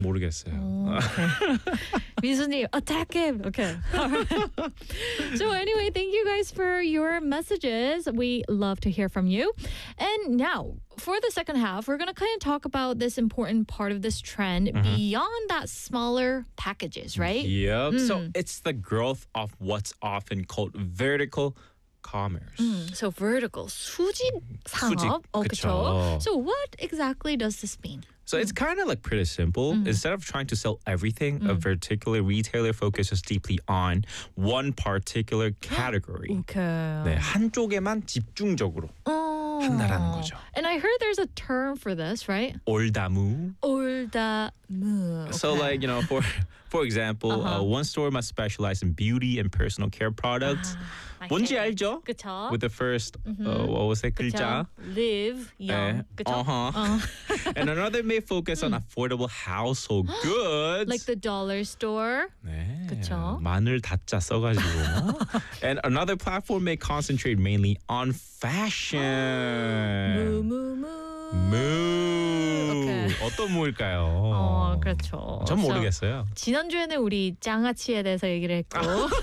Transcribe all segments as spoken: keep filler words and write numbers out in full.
모르겠어요. Okay. 미수님, attack him. Okay. All right. So anyway, thank you guys for your messages. We love to hear from you. And now, for the second half, we're going to kind of talk about this important part of this trend mm-hmm. beyond that smaller packages, right? Yep. Mm. So it's the growth of what's often called vertical commerce. Mm, so vertical, 수직 상업. 수직, 어, 그쵸. So what exactly does this mean? So it's kind of like pretty simple. Mm. Instead of trying to sell everything, mm. a particular retailer focuses deeply on one particular category. Okay. 네, 한쪽에만 집중적으로 어. 한다라는 거죠. And I heard there's a term for this, right? 올다무. 올다무. Okay. So like, you know, for for example, uh-huh. uh, one store must specialize in beauty and personal care products. 아, 뭔지 알죠? 그쵸? With the first, mm-hmm. uh, what was it? 그쵸? 글자. Live young. 네. 그쵸? Uh-huh. Uh. And another may focus on affordable household goods. Like the dollar store. 네. 그쵸? 마늘 다짜 써가지고. And another platform may concentrate mainly on fashion. 무무무. 무. Okay. 어떤 무일까요? 어, 그렇죠. 전 모르겠어요. So, 지난주에는 우리 장아찌에 대해서 얘기를 했고.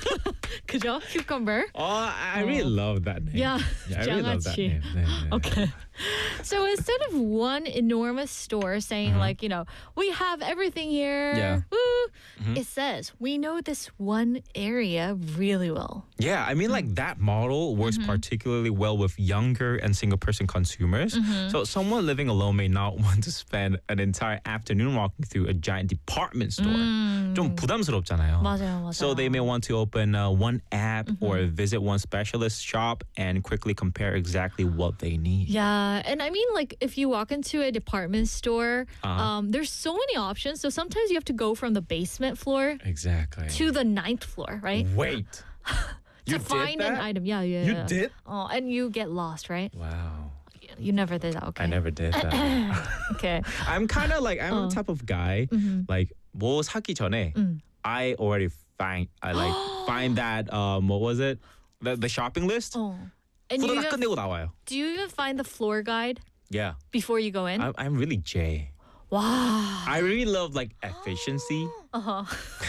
그죠? Cucumber. Oh, I really 어. love that name. Yeah, yeah I really love that 장아찌. name. 네, 네. Okay. So instead of one enormous store saying mm-hmm. like, you know, we have everything here, Yeah. woo, mm-hmm. it says we know this one area really well. Yeah, I mean, like that model works mm-hmm. particularly well with younger and single-person consumers. Mm-hmm. So someone living alone may not want to spend an entire afternoon walking through a giant department store. 음. 좀 부담스럽잖아요. 맞아요, 맞아요. So they may want to open uh, one app mm-hmm. or visit one specialist shop and quickly compare exactly what they need. Yeah, and I mean, like, if you walk into a department store, Uh-huh. um, there's so many options. So sometimes you have to go from the basement floor Exactly. to the ninth floor, right? Wait. to You find did that? an item. Yeah, yeah. You yeah. did? Oh, and you get lost, right? Wow. You never did that, okay? I never did that. Okay. I'm kind of like, I'm 어. the type of guy, Mm-hmm. like, 뭐 사기 전에, 음. I already find, I like, find that, um, what was it? The, the shopping list? Oh. And you 후다닥 even, 끝내고 나와요. do you even find the floor guide Yeah. before you go in? I'm, I'm really J. Wow. I really love like efficiency. Uh-huh.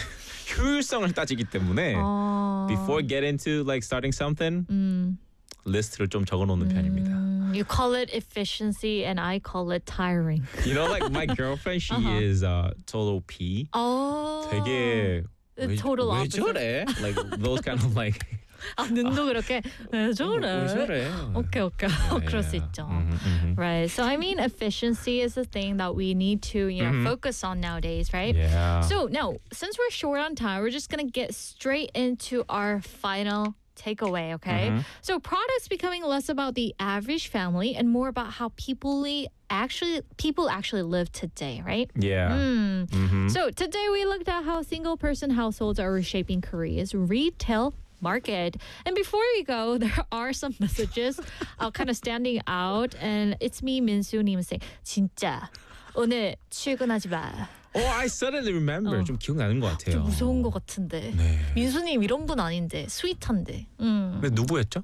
효율성을 따지기 때문에 어. before get into like starting something, 음. 리스트를 좀 적어놓는 편입니다. 음, you call it efficiency and I call it tiring. You know, like my girlfriend, she Uh-huh. is uh, total P. 어. 되게 The 왜, total 왜 opposite. 저래? Like those kind of like 아, 눈도 그렇게 왜 저래? 왜 저래? 오케이, 오케이. Yeah, 그럴 수 yeah. 있죠. Mhm, mhm. Right. So I mean, efficiency is the thing that we need to, you know, Mhm. focus on nowadays, right? Yeah. So now, since we're short on time, we're just gonna get straight into our final takeaway, okay? Mhm. So products becoming less about the average family and more about how people actually people actually live today, right? Yeah. Mm. Mhm. So today we looked at how single-person households are reshaping Korea's retail market. And before we go, there are some messages uh, kind of standing out. And it's me, 민수님 saying, 진짜 오늘 출근하지 마. Oh, I suddenly remember. 어. 좀 기억나는 것 같아요. 좀 무서운 것 같은데. 네. 민수님 이런 분 아닌데 스윗한데. 음. 근데 누구였죠?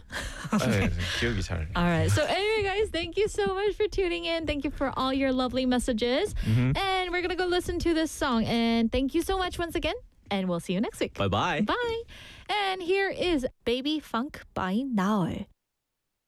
네, 기억이 잘. All right. So anyway, guys, thank you so much for tuning in. Thank you for all your lovely messages. Mhm. And we're going to go listen to this song. And thank you so much once again. And we'll see you next week. Bye bye. Bye. And here is Baby Funk by Naol.